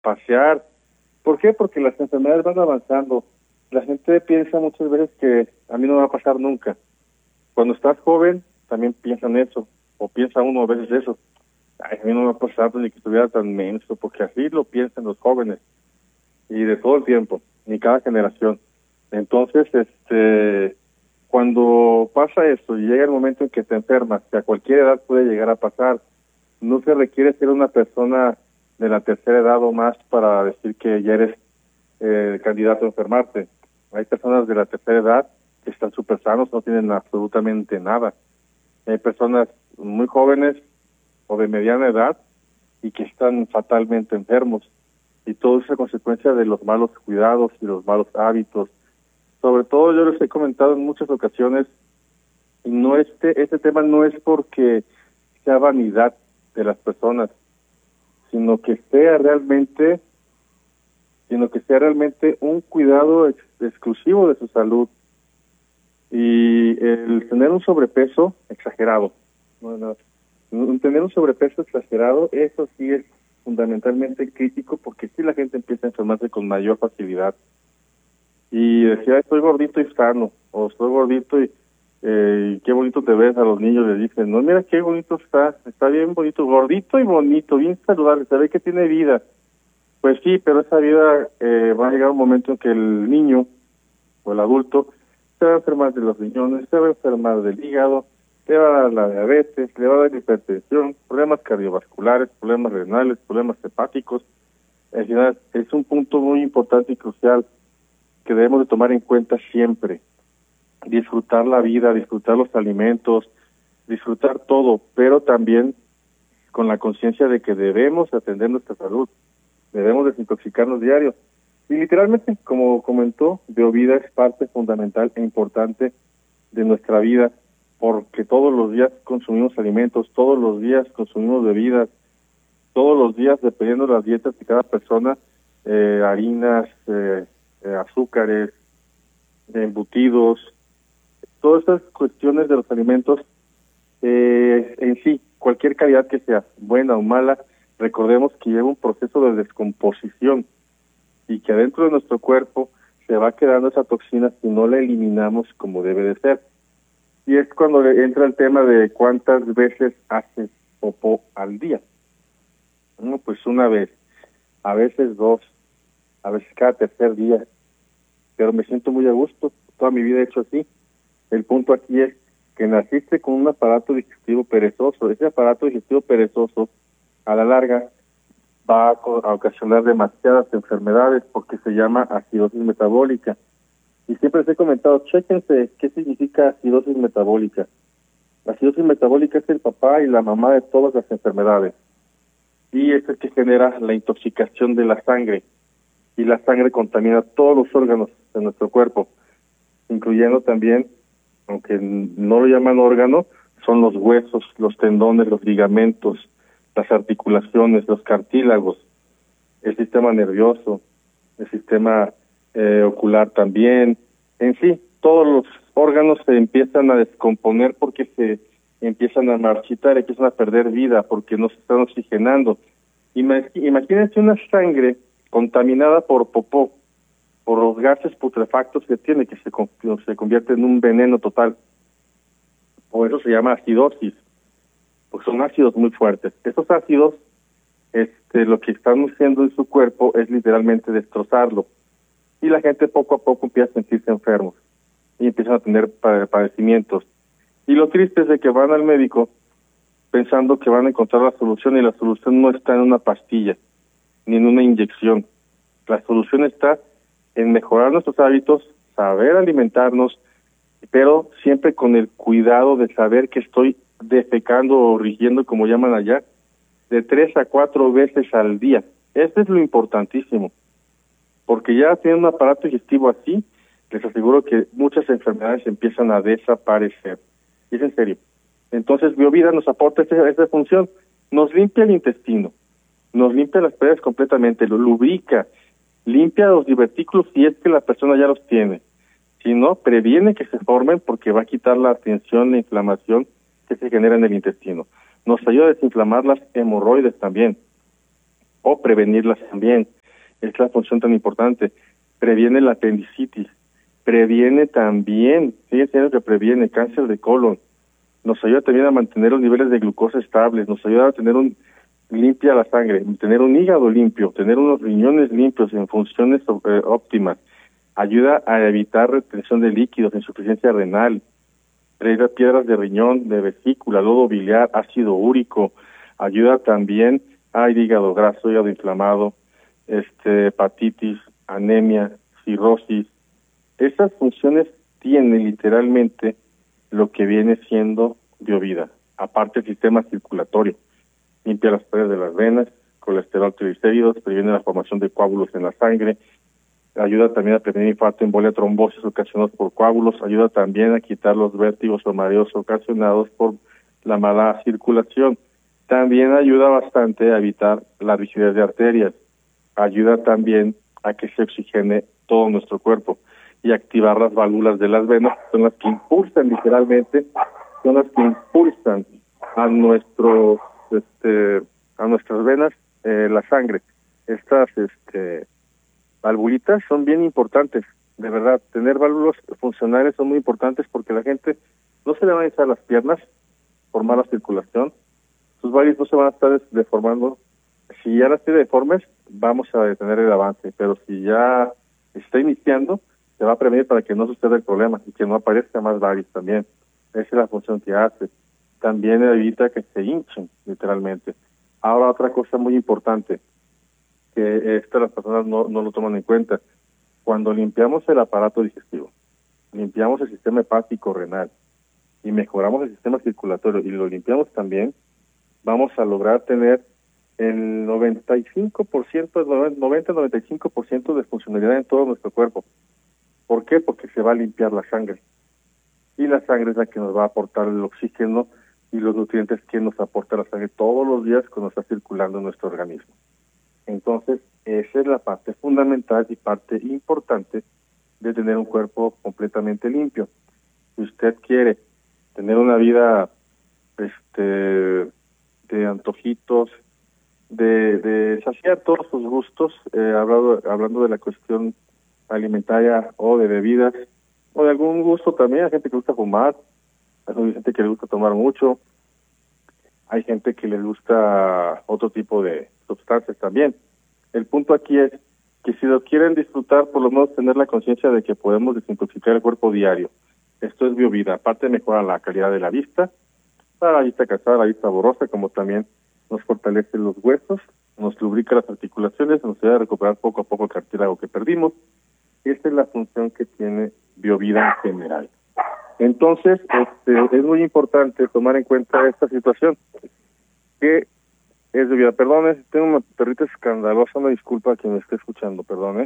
pasear. ¿Por qué? Porque las enfermedades van avanzando. La gente piensa muchas veces que a mí no me va a pasar nunca. Cuando estás joven, también piensan eso, o piensa uno a veces eso. Ay, a mí no me va a pasar ni que estuviera tan menso, porque así lo piensan los jóvenes, y de todo el tiempo, ni cada generación. Entonces, cuando pasa esto y llega el momento en que te enfermas, que a cualquier edad puede llegar a pasar, no se requiere ser una persona de la tercera edad o más para decir que ya eres candidato a enfermarte. Hay personas de la tercera edad que están súper sanos, no tienen absolutamente nada. Hay personas muy jóvenes o de mediana edad y que están fatalmente enfermos. Y todo eso es a consecuencia de los malos cuidados y los malos hábitos. Sobre todo yo les he comentado en muchas ocasiones, y no este tema no es porque sea vanidad de las personas, sino que sea realmente un cuidado exclusivo de su salud. Y el tener un sobrepeso exagerado, tener un sobrepeso exagerado, eso sí es fundamentalmente crítico, porque sí la gente empieza a enfermarse con mayor facilidad. Y decía, estoy gordito y sano, o estoy gordito y qué bonito te ves. A los niños les dicen, no, mira qué bonito está bien bonito, gordito y bonito, bien saludable, se ve que tiene vida. Pues sí, pero esa vida va a llegar un momento en que el niño o el adulto se va a enfermar de los riñones, se va a enfermar del hígado, le va a dar la diabetes, le va a dar hipertensión, problemas cardiovasculares, problemas renales, problemas hepáticos. Al final es un punto muy importante y crucial que debemos de tomar en cuenta siempre. Disfrutar la vida, disfrutar los alimentos, disfrutar todo, pero también con la conciencia de que debemos atender nuestra salud, debemos desintoxicarnos diario. Y literalmente, como comentó, BioVida es parte fundamental e importante de nuestra vida, porque todos los días consumimos alimentos, todos los días consumimos bebidas, todos los días, dependiendo de las dietas de cada persona, harinas, azúcares, embutidos, todas esas cuestiones de los alimentos, en sí, cualquier calidad que sea, buena o mala, recordemos que lleva un proceso de descomposición y que adentro de nuestro cuerpo se va quedando esa toxina si no la eliminamos como debe de ser. Y es cuando entra el tema de cuántas veces haces popó al día. No, pues una vez, a veces dos, a veces cada tercer día, pero me siento muy a gusto, toda mi vida he hecho así. El punto aquí es que naciste con un aparato digestivo perezoso. Ese aparato digestivo perezoso, a la larga, va a ocasionar demasiadas enfermedades porque se llama acidosis metabólica. Y siempre les he comentado, chéquense qué significa acidosis metabólica. La acidosis metabólica es el papá y la mamá de todas las enfermedades. Y es el que genera la intoxicación de la sangre. Y la sangre contamina todos los órganos de nuestro cuerpo, incluyendo también, aunque no lo llaman órgano, son los huesos, los tendones, los ligamentos, las articulaciones, los cartílagos, el sistema nervioso, el sistema ocular también. En sí, todos los órganos se empiezan a descomponer porque se empiezan a marchitar, empiezan a perder vida porque no se están oxigenando. Imagínense una sangre contaminada por popó, por los gases putrefactos que tiene, que se convierte en un veneno total. Por eso se llama acidosis, porque son ácidos muy fuertes. Estos ácidos, lo que están haciendo en su cuerpo es literalmente destrozarlo. Y la gente poco a poco empieza a sentirse enfermos y empiezan a tener padecimientos. Y lo triste es de que van al médico pensando que van a encontrar la solución, y la solución no está en una pastilla ni en una inyección. La solución está en mejorar nuestros hábitos, saber alimentarnos, pero siempre con el cuidado de saber que estoy defecando o rigiendo, como llaman allá, de 3 a 4 veces al día. Eso es lo importantísimo, porque ya tienen un aparato digestivo así, les aseguro que muchas enfermedades empiezan a desaparecer. Y es en serio. Entonces, BioVida nos aporta esa función, nos limpia el intestino, nos limpia las paredes completamente, lo lubrica, limpia los divertículos si es que la persona ya los tiene. Si no, previene que se formen porque va a quitar la tensión, la inflamación que se genera en el intestino. Nos ayuda a desinflamar las hemorroides también. o prevenirlas también. Es la función tan importante. Previene la apendicitis, previene también, fíjense que previene cáncer de colon, nos ayuda también a mantener los niveles de glucosa estables, nos ayuda a tener limpia la sangre, tener un hígado limpio, tener unos riñones limpios en funciones óptimas, ayuda a evitar retención de líquidos, insuficiencia renal, piedras de riñón, de vesícula, lodo biliar, ácido úrico, ayuda también a hígado graso, hígado inflamado, hepatitis, anemia, cirrosis. Esas funciones tienen literalmente lo que viene siendo Biovida, aparte el sistema circulatorio, limpia las paredes de las venas, colesterol, triglicéridos, previene la formación de coágulos en la sangre, ayuda también a prevenir infarto, embolia, trombosis ocasionados por coágulos, ayuda también a quitar los vértigos o mareos ocasionados por la mala circulación. También ayuda bastante a evitar la rigidez de arterias, ayuda también a que se oxigene todo nuestro cuerpo y activar las válvulas de las venas, son las que impulsan literalmente, son las que impulsan a a nuestras venas la sangre. Estas valvulitas son bien importantes, de verdad. Tener válvulas funcionales son muy importantes porque la gente no se le van a echar las piernas por mala circulación, sus válvulas no se van a estar deformando. Si ya las tiene deformes, vamos a detener el avance, pero si ya está iniciando, se va a prevenir para que no suceda el problema y que no aparezca más varices también. Esa es la función que hace. También evita que se hinchen, literalmente. Ahora, otra cosa muy importante, que las personas no lo toman en cuenta. Cuando limpiamos el aparato digestivo, limpiamos el sistema hepático renal y mejoramos el sistema circulatorio y lo limpiamos también, vamos a lograr tener el 95%, 90-95% de funcionalidad en todo nuestro cuerpo. ¿Por qué? Porque se va a limpiar la sangre. Y la sangre es la que nos va a aportar el oxígeno y los nutrientes que nos aporta la sangre todos los días cuando está circulando en nuestro organismo. Entonces, esa es la parte fundamental y parte importante de tener un cuerpo completamente limpio. Si usted quiere tener una vida de antojitos, de saciar todos sus gustos, hablando de la cuestión alimentaria o de bebidas, o de algún gusto también, hay gente que le gusta fumar, hay gente que le gusta tomar mucho, hay gente que le gusta otro tipo de sustancias también. El punto aquí es que si lo quieren disfrutar, por lo menos tener la conciencia de que podemos desintoxicar el cuerpo diario. Esto es Biovida. Aparte mejora la calidad de la vista, para la vista cansada, la vista borrosa, como también nos fortalece los huesos, nos lubrica las articulaciones, nos ayuda a recuperar poco a poco el cartílago que perdimos. Esa es la función que tiene Biovida en general. Entonces, es muy importante tomar en cuenta esta situación, que es Biovida. Perdone, tengo una perrita escandalosa, una disculpa a quien me esté escuchando, perdone.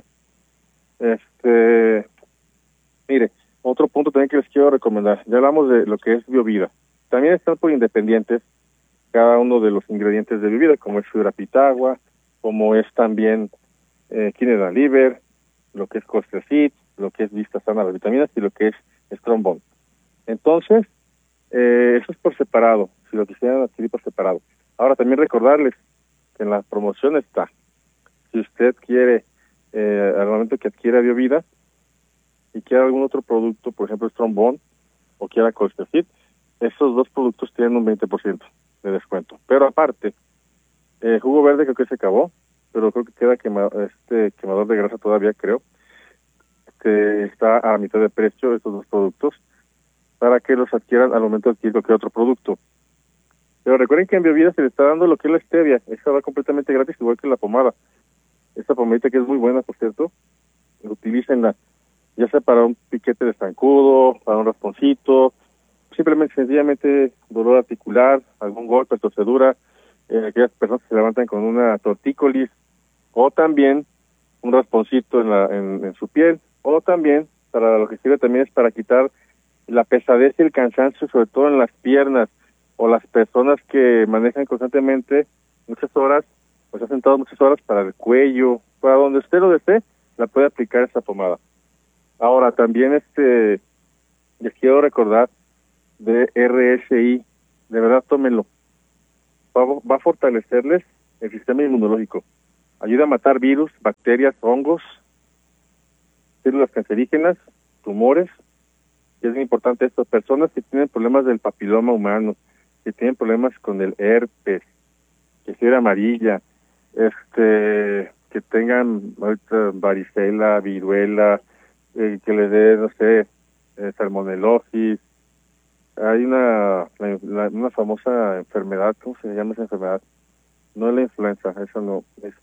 Mire, otro punto también que les quiero recomendar, ya hablamos de lo que es Biovida. También están por independientes cada uno de los ingredientes de Biovida, como es fibra pitagua, como es también quineda liver, lo que es colchicid, lo que es vista sana de las vitaminas y lo que es Strombone. Entonces, eso es por separado, si lo quisieran adquirir por separado. Ahora también recordarles que en la promoción está, si usted quiere, al momento que adquiera Biovida y quiera algún otro producto, por ejemplo Strombone o quiera colchicid, esos dos productos tienen un 20% de descuento. Pero aparte, jugo verde creo que se acabó, pero creo que queda quemador de grasa todavía, creo. Está a mitad de precio estos dos productos para que los adquieran al momento de adquirir cualquier otro producto. Pero recuerden que en Biovida se le está dando lo que es la stevia. Esa va completamente gratis, igual que la pomada. Esta pomadita que es muy buena, por cierto, utilícenla ya sea para un piquete de zancudo, para un rasponcito, simplemente, sencillamente, dolor articular, algún golpe, torcedura, aquellas personas que se levantan con una tortícolis, o también un rasponcito en su piel, o también, para lo que sirve también es para quitar la pesadez y el cansancio, sobre todo en las piernas, o las personas que manejan constantemente muchas horas, pues hacen sentado muchas horas, para el cuello, para donde usted lo desee, la puede aplicar esta pomada. Ahora, también les quiero recordar de RSI, de verdad tómenlo, va a fortalecerles el sistema inmunológico, ayuda a matar virus, bacterias, hongos, células cancerígenas, tumores. Y es muy importante esto, personas que tienen problemas del papiloma humano, que tienen problemas con el herpes, que fiebre amarilla, que tengan ahorita varicela, viruela, que les dé, no sé, salmonelosis. Hay una famosa enfermedad, ¿cómo se llama esa enfermedad? No es la influenza, eso no.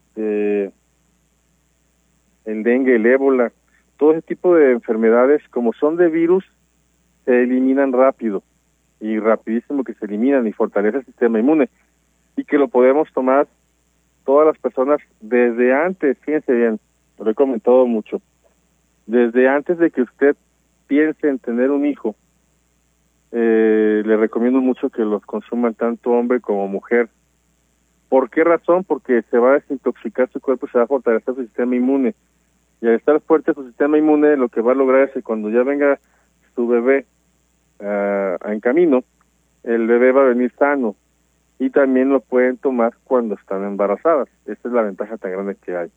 El dengue, el ébola, todo ese tipo de enfermedades, como son de virus, se eliminan rápido y rapidísimo que se eliminan y fortalece el sistema inmune y que lo podemos tomar todas las personas desde antes. Fíjense bien, lo he comentado mucho, desde antes de que usted piense en tener un hijo. Le recomiendo mucho que los consuman tanto hombre como mujer. ¿Por qué razón? Porque se va a desintoxicar su cuerpo y se va a fortalecer su sistema inmune. Y al estar fuerte su sistema inmune, lo que va a lograr es que cuando ya venga su bebé en camino, el bebé va a venir sano. Y también lo pueden tomar cuando están embarazadas. Esa es la ventaja tan grande que hay.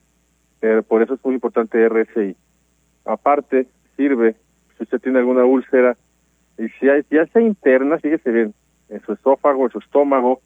Por eso es muy importante RSI. Aparte, sirve, si usted tiene alguna úlcera, y si hay, ya sea interna, fíjese bien, en su esófago, en su estómago,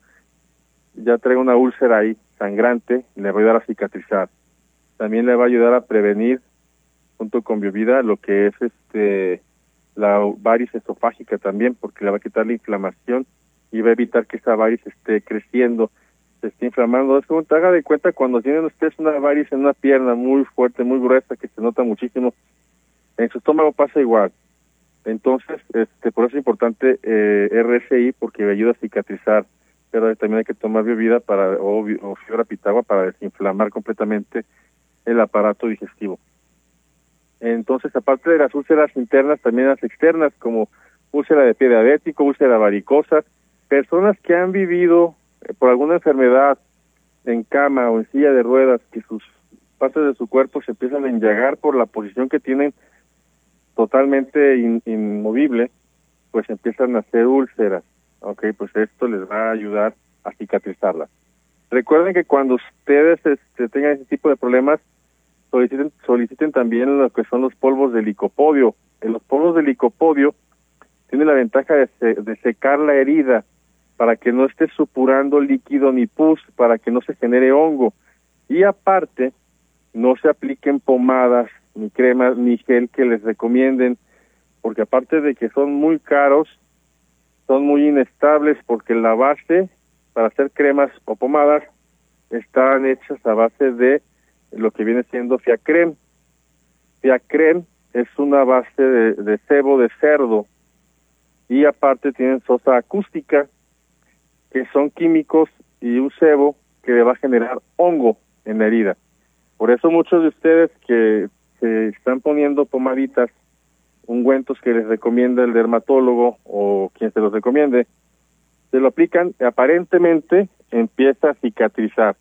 ya trae una úlcera ahí, sangrante, le va a ayudar a cicatrizar. También le va a ayudar a prevenir, junto con Biovida, lo que es la variz esofágica también, porque le va a quitar la inflamación y va a evitar que esa variz esté creciendo, se esté inflamando. Es como te haga de cuenta cuando tienen ustedes una variz en una pierna muy fuerte, muy gruesa, que se nota muchísimo, en su estómago pasa igual. Entonces, por eso es importante RSI, porque ayuda a cicatrizar, pero también hay que tomar bebida o fibra pitagua para desinflamar completamente el aparato digestivo. Entonces, aparte de las úlceras internas, también las externas, como úlcera de pie diabético, úlcera varicosa, personas que han vivido por alguna enfermedad en cama o en silla de ruedas, que sus partes de su cuerpo se empiezan a enllagar por la posición que tienen totalmente inmovible, pues empiezan a hacer úlceras. Ok, pues esto les va a ayudar a cicatrizarlas. Recuerden que cuando ustedes tengan ese tipo de problemas, soliciten también lo que son los polvos de licopodio. Los polvos de licopodio tienen la ventaja de secar la herida para que no esté supurando líquido ni pus, para que no se genere hongo. Y aparte, no se apliquen pomadas, ni cremas, ni gel que les recomienden, porque aparte de que son muy caros, son muy inestables, porque la base para hacer cremas o pomadas están hechas a base de lo que viene siendo Fiacrem. Fiacrem es una base de sebo de cerdo y aparte tienen sosa acústica, que son químicos y un sebo que le va a generar hongo en la herida. Por eso muchos de ustedes que se están poniendo pomaditas, ungüentos que les recomienda el dermatólogo o quien se los recomiende, se lo aplican, aparentemente empieza a cicatrizar,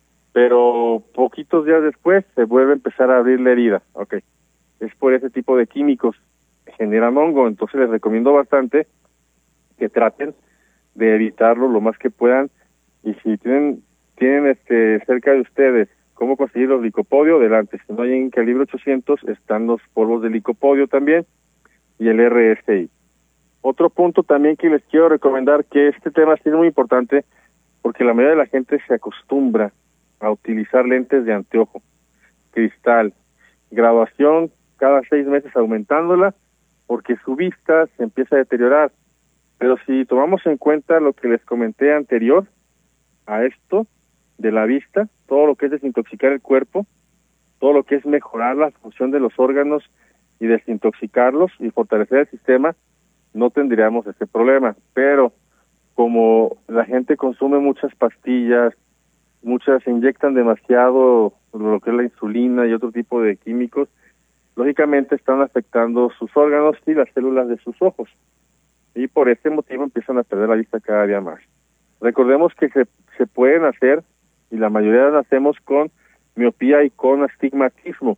pero poquitos días después se vuelve a empezar a abrir la herida. Okay. Es por ese tipo de químicos que generan hongo, entonces les recomiendo bastante que traten de evitarlo lo más que puedan, y si tienen cerca de ustedes cómo conseguir los licopodio, adelante. Si no hay en calibre 800, están los polvos de licopodio también y el RSI. Otro punto también que les quiero recomendar, que este tema sí es muy importante, porque la mayoría de la gente se acostumbra a utilizar lentes de anteojo, cristal, graduación cada 6 meses aumentándola, porque su vista se empieza a deteriorar. Pero si tomamos en cuenta lo que les comenté anterior a esto de la vista, todo lo que es desintoxicar el cuerpo, todo lo que es mejorar la función de los órganos y desintoxicarlos y fortalecer el sistema, no tendríamos ese problema. Pero como la gente consume muchas pastillas, muchas se inyectan demasiado lo que es la insulina y otro tipo de químicos, lógicamente están afectando sus órganos y las células de sus ojos. Y por este motivo empiezan a perder la vista cada día más. Recordemos que se pueden hacer, y la mayoría nacemos con miopía y con astigmatismo,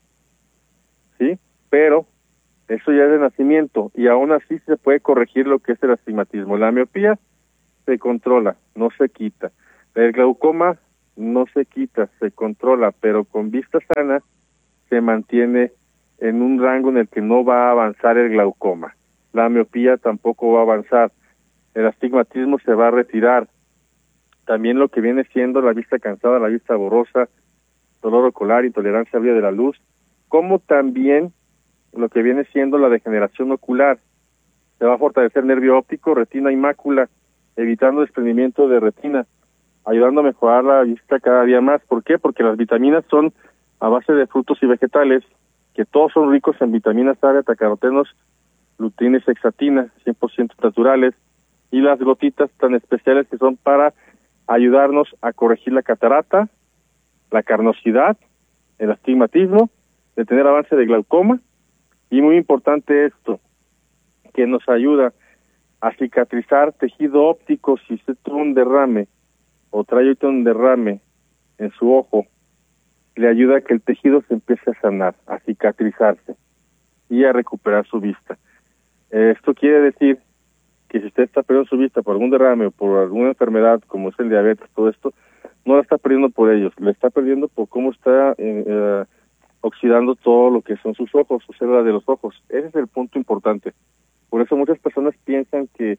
¿sí? Pero eso ya es de nacimiento, y aún así se puede corregir lo que es el astigmatismo. La miopía se controla, no se quita. El glaucoma no se quita, se controla, pero con vista sana se mantiene en un rango en el que no va a avanzar el glaucoma. La miopía tampoco va a avanzar, el astigmatismo se va a retirar. También lo que viene siendo la vista cansada, la vista borrosa, dolor ocular, intolerancia al brillo de la luz, como también lo que viene siendo la degeneración ocular. Se va a fortalecer nervio óptico, retina y mácula, evitando desprendimiento de retina, ayudando a mejorar la vista cada día más. ¿Por qué? Porque las vitaminas son a base de frutos y vegetales, que todos son ricos en vitaminas A, betacarotenos, luteína y zeaxantina, 100% naturales, y las gotitas tan especiales que son para ayudarnos a corregir la catarata, la carnosidad, el astigmatismo, detener avance de glaucoma, y muy importante esto, que nos ayuda a cicatrizar tejido óptico. Si usted tuvo un derrame o trae ahorita un derrame en su ojo, le ayuda a que el tejido se empiece a sanar, a cicatrizarse y a recuperar su vista. Esto quiere decir que si usted está perdiendo su vista por algún derrame o por alguna enfermedad como es el diabetes, todo esto, no la está perdiendo por ellos, la está perdiendo por cómo está oxidando todo lo que son sus ojos, sus células de los ojos. Ese es el punto importante. Por eso muchas personas piensan que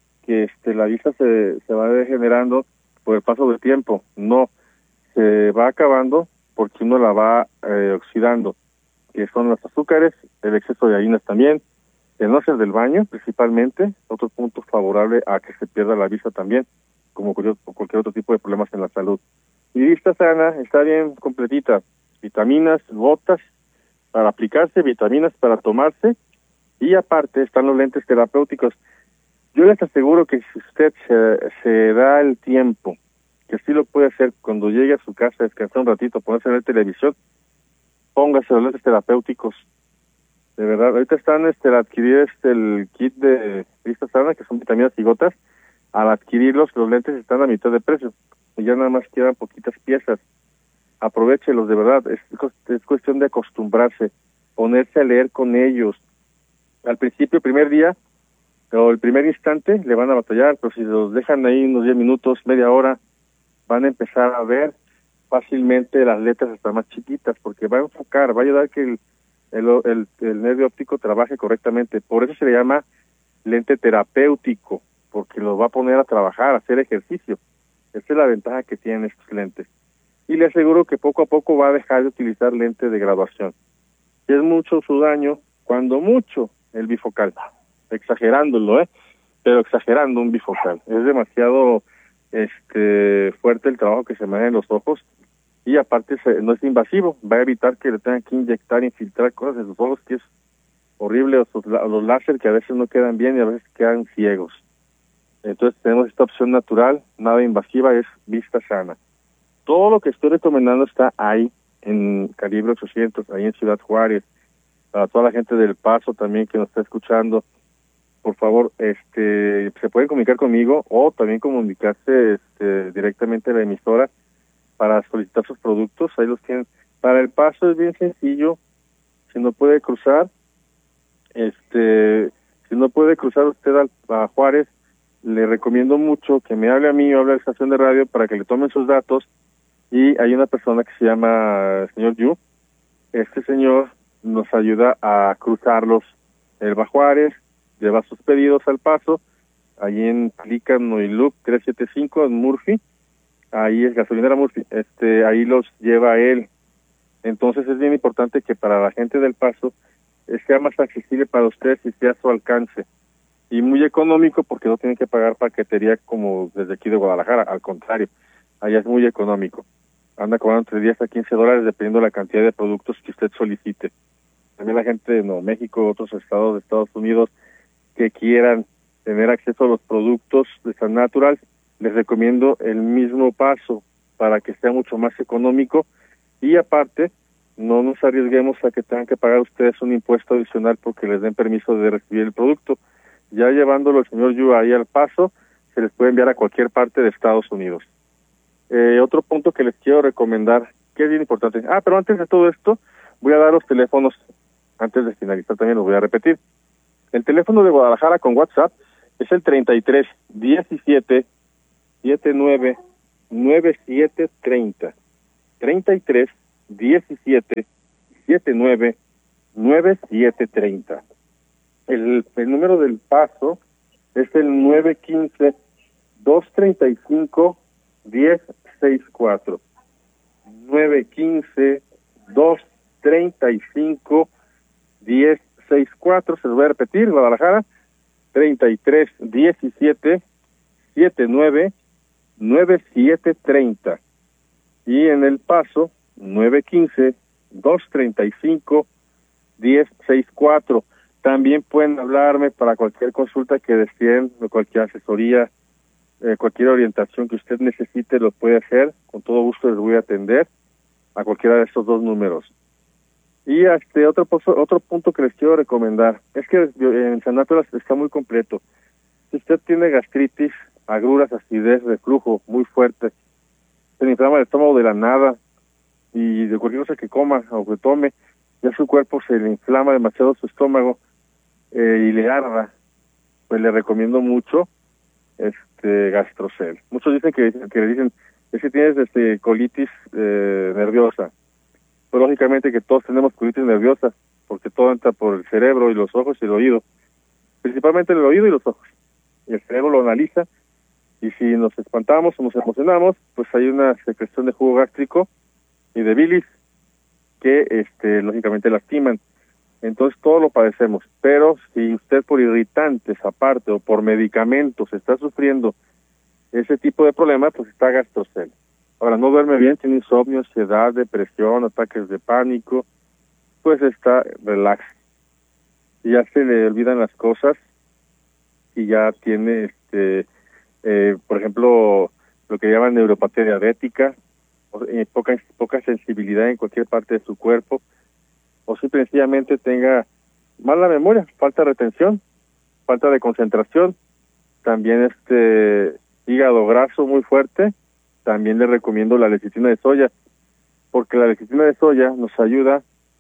la vista se va degenerando por el paso del tiempo. No, se va acabando porque uno la va oxidando, que son los azúcares, el exceso de harinas también, el no hacer del baño principalmente, otro punto favorable a que se pierda la vista también, como cualquier otro tipo de problemas en la salud. Y vista sana está bien completita, vitaminas, gotas para aplicarse, vitaminas para tomarse, y aparte están los lentes terapéuticos. Yo les aseguro que si usted se da el tiempo, que sí lo puede hacer cuando llegue a su casa, descansar un ratito, ponerse a ver televisión, póngase los lentes terapéuticos. De verdad, ahorita están al adquirir el kit de vista sana, que son vitaminas y gotas. Al adquirirlos, los lentes están a mitad de precio. Y ya nada más quedan poquitas piezas. Aprovéchelos, de verdad. Es cuestión de acostumbrarse, ponerse a leer con ellos. Al principio, el primer día, o el primer instante, le van a batallar, pero si los dejan ahí unos 10 minutos, media hora, van a empezar a ver fácilmente las letras hasta más chiquitas, porque va a enfocar, va a ayudar a que el nervio óptico trabaje correctamente. Por eso se le llama lente terapéutico, porque lo va a poner a trabajar, a hacer ejercicio. Esa es la ventaja que tienen estos lentes. Y le aseguro que poco a poco va a dejar de utilizar lente de graduación. Si es mucho su daño, cuando mucho, el bifocal. Exagerándolo, pero exagerando un bifocal. Es demasiado fuerte el trabajo que se maneja en los ojos, y aparte no es invasivo, va a evitar que le tengan que inyectar, infiltrar cosas en sus ojos, que es horrible, los láser que a veces no quedan bien y a veces quedan ciegos. Entonces tenemos esta opción natural, nada invasiva, es vista sana. Todo lo que estoy recomendando está ahí, en Calibre 800, ahí en Ciudad Juárez. Para toda la gente del Paso también que nos está escuchando, por favor, se pueden comunicar conmigo o también comunicarse directamente a la emisora para solicitar sus productos. Ahí los tienen. Para El Paso es bien sencillo. Si no puede cruzar, si no puede cruzar usted a Juárez, le recomiendo mucho que me hable a mí o hable a la estación de radio para que le tomen sus datos. Y hay una persona que se llama señor Yu. Este señor nos ayuda a cruzarlos. Él va a Juárez, lleva sus pedidos al Paso, ahí en Pelícano y Loop 375 en Murphy. Ahí es gasolinera Murphy, ahí los lleva él. Entonces es bien importante que para la gente del Paso sea más accesible para ustedes y sea a su alcance. Y muy económico, porque no tienen que pagar paquetería como desde aquí de Guadalajara, al contrario, allá es muy económico. Anda cobrando entre 10 a 15 dólares dependiendo de la cantidad de productos que usted solicite. También la gente de Nuevo México, otros estados de Estados Unidos que quieran tener acceso a los productos de San Natural, les recomiendo el mismo Paso para que sea mucho más económico, y aparte no nos arriesguemos a que tengan que pagar ustedes un impuesto adicional porque les den permiso de recibir el producto. Ya llevándolo el señor Yu ahí al Paso, se les puede enviar a cualquier parte de Estados Unidos. Otro punto que les quiero recomendar, que es bien importante. Pero antes de todo esto, voy a dar los teléfonos, antes de finalizar también los voy a repetir. El teléfono de Guadalajara con WhatsApp es el 33 17 79 9730. 33 17 79 9730. El número del paso es el 915 235 1064. 915 235 1064. Se lo voy a repetir: Guadalajara, 33 17 79 9730. Y en El Paso, 915 235 1064. También pueden hablarme para cualquier consulta que deseen, cualquier asesoría, cualquier orientación que usted necesite, lo puede hacer. Con todo gusto les voy a atender a cualquiera de estos dos números. Y otro punto que les quiero recomendar es que en San Natural está muy completo. Si usted tiene gastritis, agruras, acidez, reflujo muy fuerte, se le inflama el estómago de la nada, y de cualquier cosa que coma o que tome, ya su cuerpo se le inflama demasiado su estómago y le arda, pues le recomiendo mucho Gastrocel. Muchos dicen que le dicen, es que tienes colitis nerviosa. Pues lógicamente que todos tenemos colitis nerviosa, porque todo entra por el cerebro y los ojos y el oído, principalmente el oído y los ojos. Y el cerebro lo analiza, y si nos espantamos o nos emocionamos, pues hay una secreción de jugo gástrico y de bilis que lógicamente lastiman. Entonces todo lo padecemos, pero si usted por irritantes aparte o por medicamentos está sufriendo ese tipo de problema, pues está Gastrocel. Ahora, no duerme bien, tiene insomnio, ansiedad, depresión, ataques de pánico, pues está relax. Y ya se le olvidan las cosas y ya tiene por ejemplo, lo que llaman neuropatía diabética, poca sensibilidad en cualquier parte de su cuerpo, o simple y sencillamente tenga mala memoria, falta de retención, falta de concentración, también hígado graso muy fuerte. También le recomiendo la lecitina de soya, porque la lecitina de soya nos ayuda,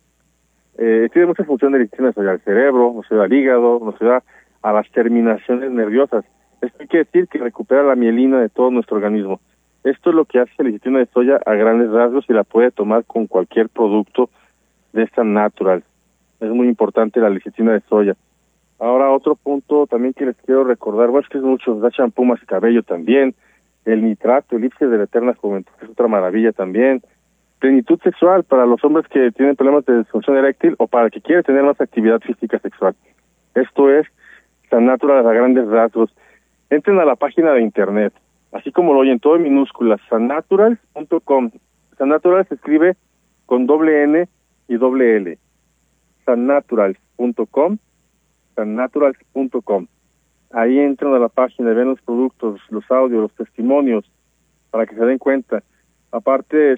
tiene muchas funciones de lecitina de soya al cerebro, nos ayuda al hígado, nos ayuda a las terminaciones nerviosas. Esto quiere decir que recupera la mielina de todo nuestro organismo. Esto es lo que hace la lecitina de soya a grandes rasgos, y la puede tomar con cualquier producto de esta natural. Es muy importante la lecitina de soya. Ahora, otro punto también que les quiero recordar, bueno, es que es mucho, da champú más cabello también, el nitrato, el elixir de la eterna juventud, que es otra maravilla también, plenitud sexual para los hombres que tienen problemas de disfunción eréctil o para que quieren tener más actividad física sexual. Esto es San Natural a grandes rasgos. Entren a la página de internet, así como lo oyen, todo en minúsculas, sannaturals.com. San Natural se escribe con doble N y doble L. sannaturals.com, sannaturals.com. Ahí entran a la página y ven los productos, los audios, los testimonios, para que se den cuenta. Aparte,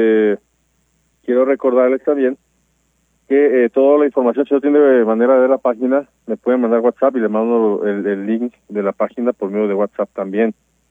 quiero recordarles también que toda la información, si no tiene manera de ver la página, me pueden mandar WhatsApp y le mando el link de la página por medio de WhatsApp también.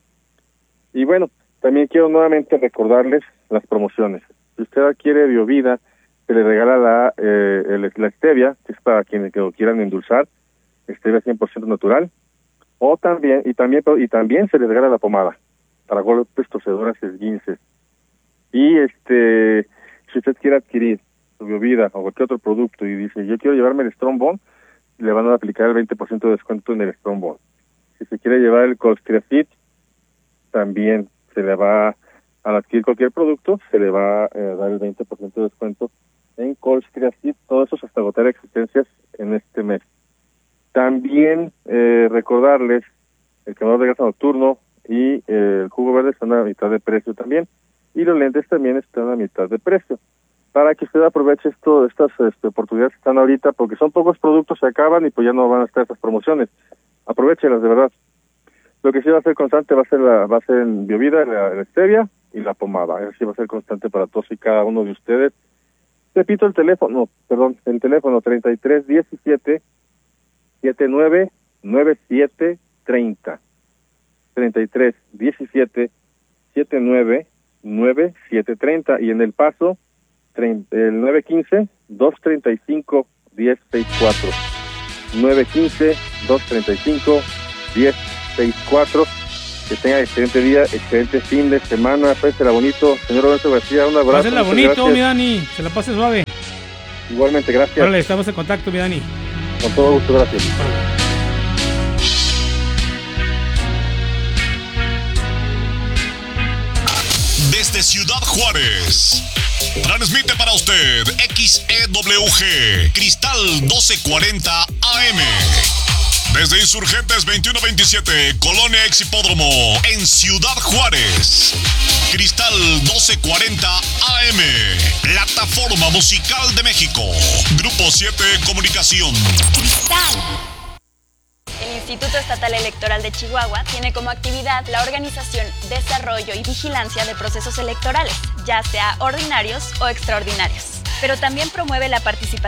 Y bueno, también quiero nuevamente recordarles las promociones. Si usted adquiere Biovida, se le regala la stevia, que es para quienes que lo quieran endulzar, stevia 100% natural, o también se les regala la pomada para golpes, torcedoras, esguinces. Y si usted quiere adquirir su Biovida o cualquier otro producto y dice, yo quiero llevarme el Strombone, le van a aplicar el 20% de descuento en el Strombone. Si se quiere llevar el Colstrefit, también se le va, al adquirir cualquier producto, se le va a dar el 20% de descuento en Colstrefit, todo eso hasta agotar existencias en este mes. También recordarles, el quemador de grasa nocturno y el jugo verde están a mitad de precio también, y los lentes también están a mitad de precio, para que usted aproveche estas oportunidades que están ahorita, porque son pocos productos, se acaban y pues ya no van a estar estas promociones. Aprovéchelas, de verdad. Lo que sí va a ser constante va a ser en Biovida, la stevia y la pomada. Eso sí va a ser constante para todos y cada uno de ustedes. Repito el teléfono 33 17 79 97 30. 33 17 79 97 30. Y en El Paso, el 915 235 1064. 915 235 1064. Que tenga excelente día, excelente fin de semana. Pásela bonito. Señor Lorenzo García, un abrazo. Pásela bonito, mi Dani. Se la pase suave. Igualmente, gracias. Órale, estamos en contacto, mi Dani. Con todo gusto, gracias. Desde Ciudad Juárez, transmite para usted XEWG Cristal 1240 AM. Desde Insurgentes 2127, Colonia Exhipódromo, en Ciudad Juárez. Cristal 1240 AM, plataforma musical de México. Grupo 7 Comunicación. Cristal. El Instituto Estatal Electoral de Chihuahua tiene como actividad la organización, desarrollo y vigilancia de procesos electorales, ya sea ordinarios o extraordinarios. Pero también promueve la participación